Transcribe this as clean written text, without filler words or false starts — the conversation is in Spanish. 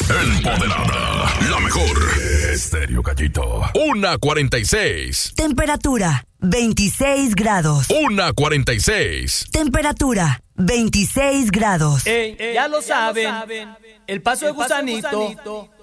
Empoderada. La mejor. Estéreo Gallito. 1:46. Temperatura 26 grados. 1:46. Temperatura 26 grados. Ya lo saben. El paso de gusanito